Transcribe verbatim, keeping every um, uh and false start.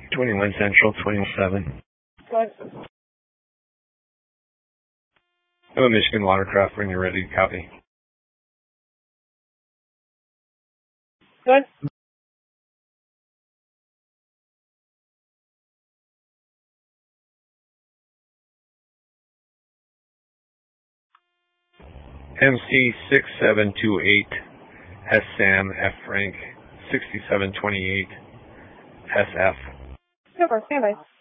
twenty-one Central, twenty-one seven. Good. Hello, Michigan Watercraft, when you're ready to copy. Good. M C six seven two eight, S Sam, F Frank, sixty-seven twenty-eight, S F. Super. Standby.